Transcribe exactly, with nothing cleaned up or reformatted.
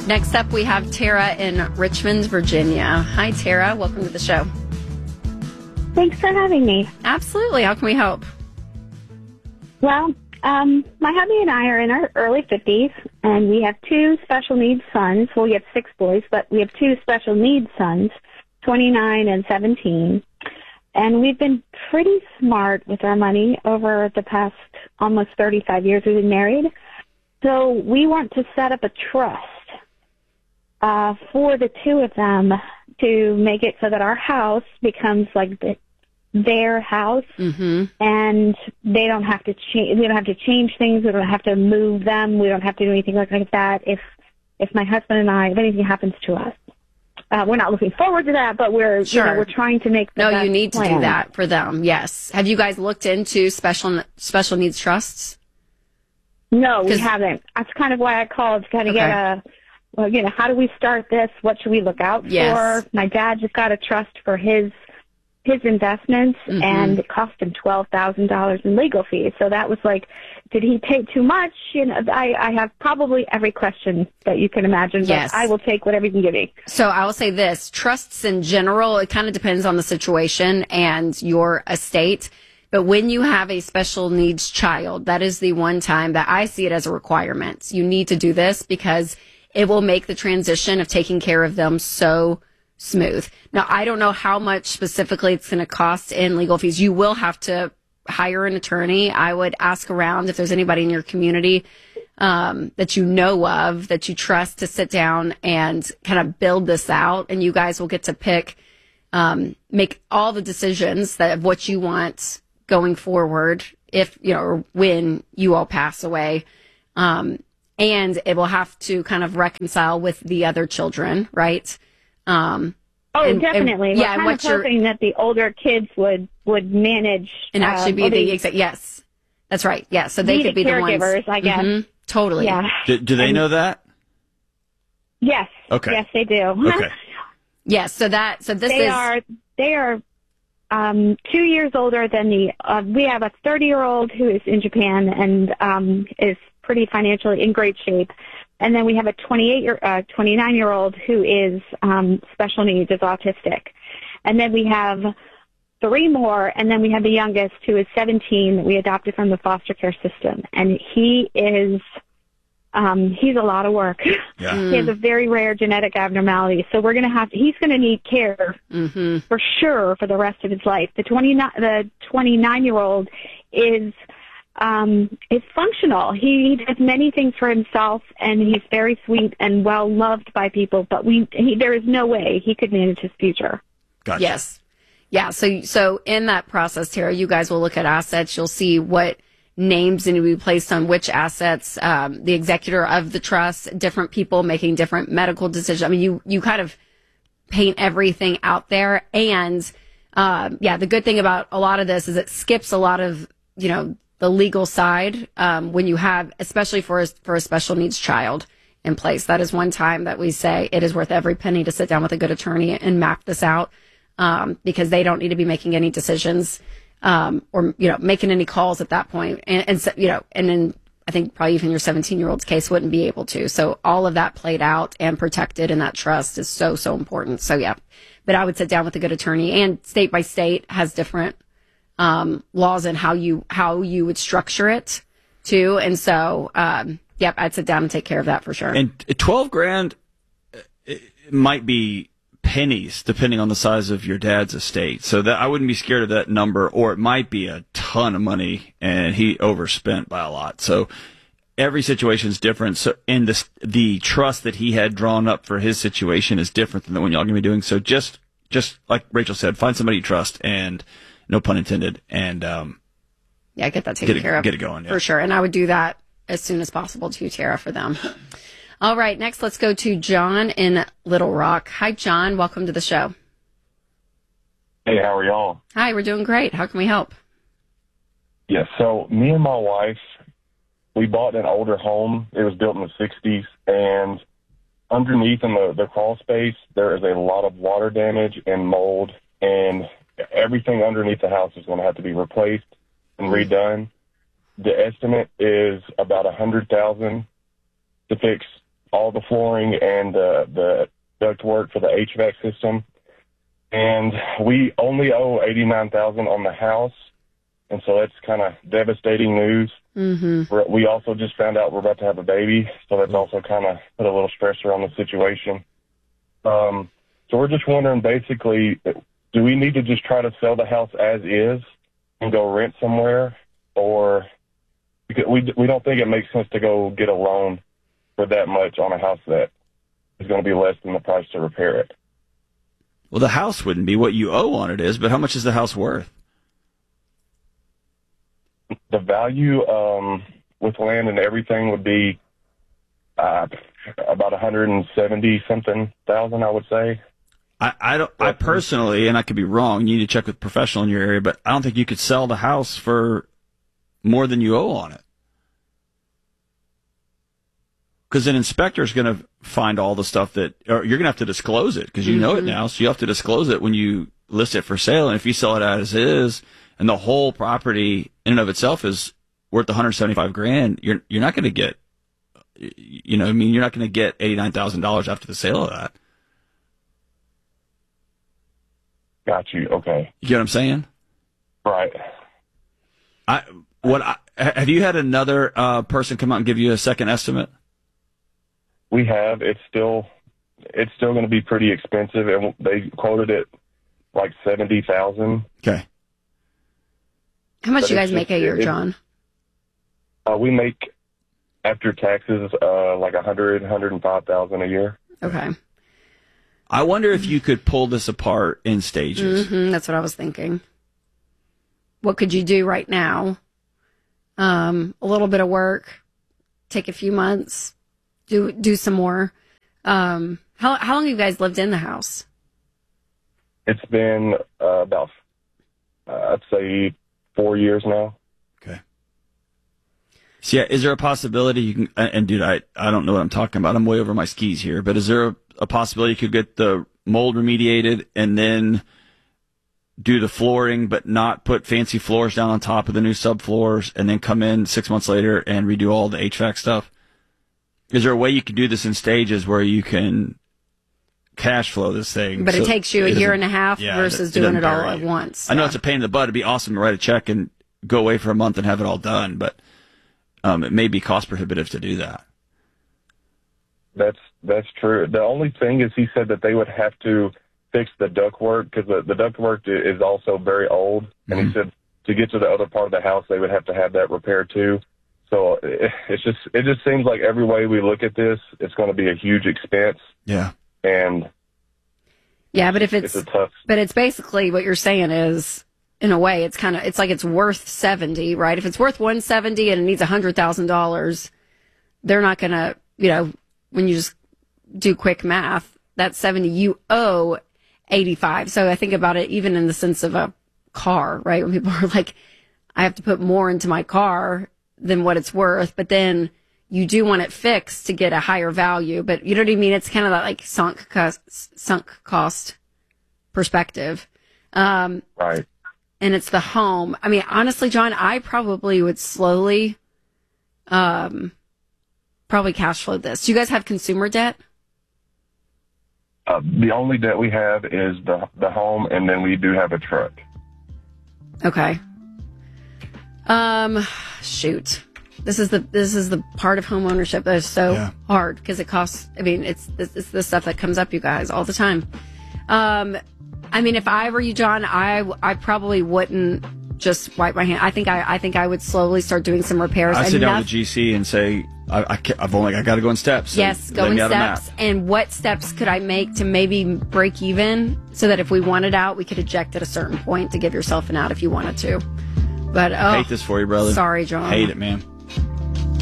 Next up, we have Tara in Richmond, Virginia. Hi, Tara. Welcome to the show. Thanks for having me. Absolutely. How can we help? Well, um, my hubby and I are in our early fifties, and we have two special needs sons. Well, we have six boys, but we have two special needs sons, twenty-nine and seventeen. And we've been pretty smart with our money over the past almost thirty-five years we've been married. So we want to set up a trust uh, for the two of them to make it so that our house becomes like the, their house, mm-hmm. and they don't have to change. We don't have to change things. We don't have to move them. We don't have to do anything like, like that. If if my husband and I, if anything happens to us. Uh, we're not looking forward to that, but we're sure. you know, we're trying to make the no. best You need plan. to do that for them. Yes. Have you guys looked into special special needs trusts? No, we haven't. That's kind of why I called to kind of okay. get a. Well, you know, how do we start this? What should we look out yes. for? My dad just got a trust for his his investments, mm-hmm. and it cost him twelve thousand dollars in legal fees. So that was like, did he pay too much? You know, I, I have probably every question that you can imagine, yes. but I will take whatever you can give me. So I will say this, trusts in general, it kind of depends on the situation and your estate. But when you have a special needs child, that is the one time that I see it as a requirement. You need to do this because it will make the transition of taking care of them so smooth. Now, I don't know how much specifically it's going to cost in legal fees. You will have to hire an attorney. I would ask around if there's anybody in your community um, that you know of, that you trust, to sit down and kind of build this out. And you guys will get to pick, um, make all the decisions that of what you want going forward, if, you know, or when you all pass away. Um, and it will have to kind of reconcile with the other children, right? Um, oh, and, definitely. And, We're yeah, kind and of what you're, hoping that the older kids would, would manage. and actually uh, be the the exact, yes, that's right. Yeah. So they be could the be the ones. caregivers, I guess. Mm-hmm, totally. Yeah. Do, do they and, know that? Yes. Okay. Yes, they do. Okay. Yes. So that, so this they is. are, they are, um, two years older than the, uh, we have a thirty year old who is in Japan and, um, is pretty financially in great shape. And then we have a twenty-eight year, uh, twenty-nine year old who is, um, special needs, is autistic. And then we have three more, and then we have the youngest who is seventeen that we adopted from the foster care system. And he is, um, he's a lot of work. Yeah. He has a very rare genetic abnormality. So we're going to have, he's going to need care mm-hmm. for sure for the rest of his life. The twenty-nine, the twenty-nine year old is, um, is functional. He does many things for himself, and he's very sweet and well loved by people, but we, he, there is no way he could manage his future. Gotcha. Yes. Yeah. So, so in that process, Tara, you guys will look at assets. You'll see what names need to be placed on which assets, um, the executor of the trust, different people making different medical decisions. I mean, you, you kind of paint everything out there. And, um, yeah, the good thing about a lot of this is it skips a lot of, you know, the legal side, um, when you have, especially for a, for a special needs child in place. That is one time that we say it is worth every penny to sit down with a good attorney and map this out. Um, because they don't need to be making any decisions, um, or, you know, making any calls at that point. And, and so, you know, and then I think probably even your seventeen year old's case wouldn't be able to. So all of that played out and protected in that trust is so, so important. So yeah, but I would sit down with a good attorney, and state by state has different, um, laws and how you, how you would structure it too. And so, um, yep, I'd sit down and take care of that for sure. And twelve grand it might be pennies depending on the size of your dad's estate. So that I wouldn't be scared of that number, or it might be a ton of money and he overspent by a lot. So every situation is different. So, and the, the trust that he had drawn up for his situation is different than the one y'all gonna be doing. So just, just like Rachel said, find somebody you trust, and no pun intended. And, um, yeah, get that taken get it, care of. Get it going. Yeah. For sure. And I would do that as soon as possible too, Tara, for them. All right, next let's go to John in Little Rock. Hi, John. Welcome to the show. Hey, how are y'all? Hi, we're doing great. How can we help? Yes, so me and my wife, we bought an older home. It was built in the sixties, and underneath in the, the crawl space, there is a lot of water damage and mold, and everything underneath the house is going to have to be replaced and redone. The estimate is about a hundred thousand to fix all the flooring and uh, the ductwork for the H V A C system. And we only owe eighty-nine thousand dollars on the house, and so that's kind of devastating news. Mm-hmm. We're, we also just found out we're about to have a baby, so that's also kind of put a little stressor on the situation. Um, so we're just wondering, basically, do we need to just try to sell the house as is and go rent somewhere, or because we we don't think it makes sense to go get a loan for that much on a house that is going to be less than the price to repair it? Well, the house wouldn't be what you owe on it is, but how much is the house worth? The value um, with land and everything would be uh, about one hundred seventy something thousand, I would say. I, I don't. I personally, and I could be wrong. You need to check with a professional in your area, but I don't think you could sell the house for more than you owe on it, because an inspector is going to find all the stuff that, or you're going to have to disclose it because you mm-hmm. know it now. So you have to disclose it when you list it for sale. And if you sell it as is, and the whole property in and of itself is worth one hundred seventy-five grand, you're you're not going to get, you know, I mean, you're not going to get eighty-nine thousand dollars after the sale of that. Got you. Okay. You get what I'm saying? Right. I what I, have you had another uh, person come out and give you a second estimate? We have. It's still, it's still going to be pretty expensive, and they quoted it like seventy thousand. Okay. How much But do you guys it's make just- a year, it- John? Uh, we make after taxes uh, like a hundred, hundred and five thousand a year. Okay. I wonder if you could pull this apart in stages. Mm-hmm, that's what I was thinking. What could you do right now? Um, a little bit of work, take a few months, do do some more. Um, how how long have you guys lived in the house? It's been uh, about, uh, I'd say, four years now. Okay. So yeah, is there a possibility you can? And dude, I I don't know what I'm talking about. I'm way over my skis here. But is there a, a possibility you could get the mold remediated and then do the flooring, but not put fancy floors down on top of the new subfloors, and then come in six months later and redo all the H V A C stuff? Is there a way you can do this in stages where you can cash flow this thing? But so it takes you a it year doesn't- and a half yeah, versus it doing doesn't it all bury at you. once. I know Yeah. it's a pain in the butt. It'd be awesome to write a check and go away for a month and have it all done, but um, it may be cost prohibitive to do that. That's that's true. The only thing is, he said that they would have to fix the ductwork because the, the ductwork is also very old, and Mm-hmm. he said to get to the other part of the house, they would have to have that repaired too. So it, it's just it just seems like every way we look at this, it's going to be a huge expense, Yeah. and Yeah, but if it's it's a tough. but it's basically what you're saying is, in a way, it's kind of it's like it's worth seventy, right? If it's worth one seventy and it needs a hundred thousand dollars, they're not gonna, you know, when you just do quick math, that seventy you owe eighty five. So I think about it even in the sense of a car, right? When people are like, I have to put more into my car than what it's worth, but then you do want it fixed to get a higher value. But you know what I mean? It's kind of that like sunk cost, sunk cost perspective. Um, Right. and it's the home. I mean, honestly, John, I probably would slowly, um, probably cash flow this. Do you guys have consumer debt? Uh, the only debt we have is the the home, and then we do have a truck. Okay. Um, shoot. This is the this is the part of home ownership that is so Yeah. hard because it costs. I mean, it's it's it's the stuff that comes up, you guys, all the time. Um, I mean, if I were you, John, I I probably wouldn't just wipe my hand. I think I I think I would slowly start doing some repairs. I sit down Enough- with the G C and say, I, I can't, I've only I got to go in steps. So Yes, lay go in me out a map. steps. And what steps could I make to maybe break even so that if we wanted out, we could eject at a certain point to give yourself an out if you wanted to. But oh, I hate this for you, brother. sorry, John. Hate it, man.